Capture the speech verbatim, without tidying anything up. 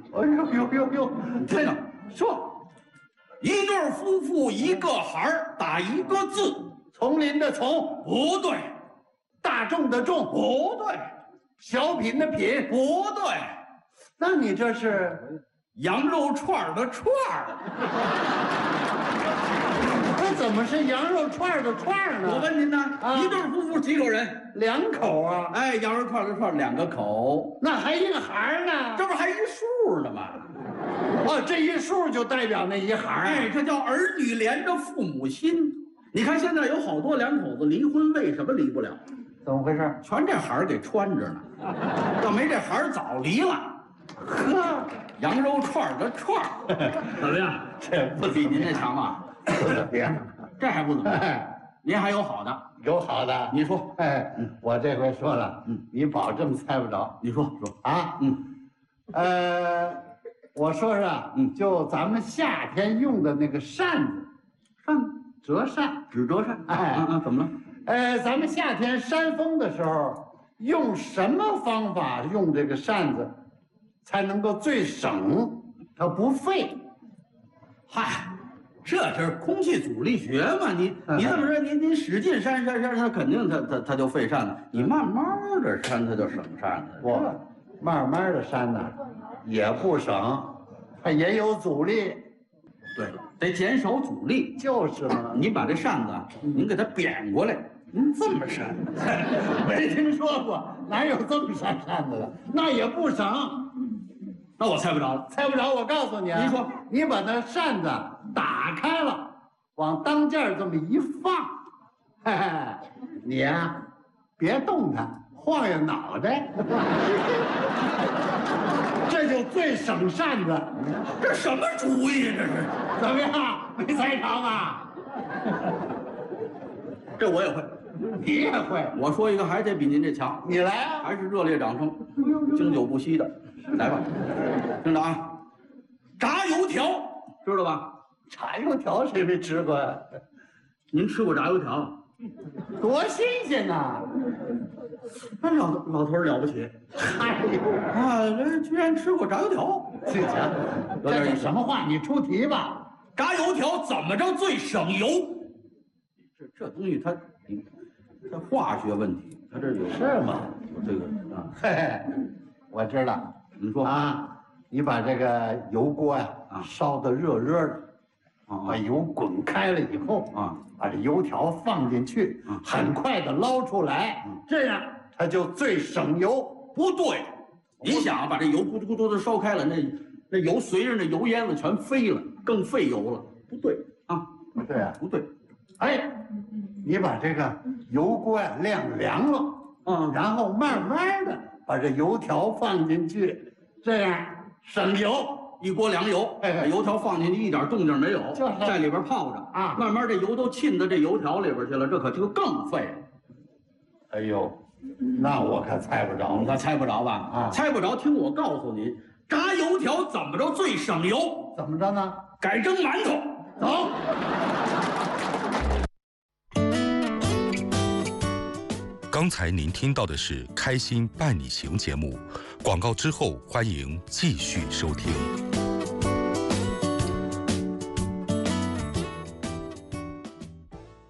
哎呦呦呦呦， 真的说，一对夫妇一个孩儿，打一个字， 丛林的丛， 不对， 大众的众， 不对， 小品的品， 不对， 那你这是羊肉串的串儿。 那怎么是羊肉串的串呢？ 我问您呢， 啊一对夫妇几口人？ 两口啊， 哎，羊肉串的串两个口， 那还一个孩呢？ 这不还一数呢吗？ 哦，这一数就代表那一孩哎， 啊。 这叫儿女连着父母心。你看现在有好多两口子离婚，为什么离不了？ 怎么回事？ 全这孩儿给穿着呢，要没这孩儿早离了。 呵， 羊肉串儿的串儿，怎么样？ 这不比您这强吧？ 不怎么样。 这还不怎么样？ 哎， 您还有好的？ 有好的。 你说， 哎，我这回说了， 嗯， 你保证猜不着你说说啊。 嗯， 呃，我说说， 嗯就咱们夏天用的那个扇子， 扇折扇。 纸折扇。 哎啊啊，怎么了？ 呃，咱们夏天扇风的时候，用什么方法用这个扇子，才能够最省，它不费？ 嗨，这就是空气阻力学嘛。你你这么说，您您使劲扇扇扇，它肯定它它它就费扇子。你慢慢的扇，它就省扇子。 不，慢慢的扇呢，也不省，它也有阻力。 对了，得减少阻力。 就是嘛， 你把这扇子啊，您给它扁过来，您这么扇。 没听说过，哪有这么扇扇子的？那也不省。 那我猜不着了。 猜不着，我告诉你啊， 您说， 你把那扇子打开了，往当间儿这么一放，嘿嘿，你呀、别动它，晃悠脑袋，这就最省扇子。 这什么主意？这是？ 怎么样？没猜着吧？ 这我也会。 你也会？ 我说一个，还得比您这强。 你来啊！ 还是热烈掌声，经久不息的。来吧，听着啊，炸油条知道吧？ 炸油条谁没吃过呀？ 您吃过炸油条？ 多新鲜呐！ 那老老头儿了不起哎呦， 啊！这居然吃过炸油条， 这家有点意思什么话？你出题吧。 炸油条怎么着最省油？这这东西它，它化学问题，它这有是吗？ 有这个啊。 嘿嘿，我知道。 你说啊，你把这个油锅呀、 啊烧得热热的， 啊把油滚开了以后啊， 把这油条放进去， 啊很快的捞出来， 嗯这样它就最省油。 不对，你想啊把这油咕嘟咕嘟的烧开了，那那油随着那油烟子全飞了，更费油了。不对啊， 不对啊， 不对， 哎，你把这个油锅呀晾凉了， 嗯， 然后慢慢的把这油条放进去，这样省油。 一锅凉油， 哎哎把油条放进去一点动静没有， 就是在里边泡着啊慢慢这油都浸到这油条里边去了，这可就更费了。 哎呦，那我可猜不着了。 你可猜不着吧？ 啊猜不着，听我告诉你，炸油条怎么着最省油？ 怎么着呢？ 改蒸馒头。 走。 刚才您听到的是《开心伴你行》节目，广告之后欢迎继续收听。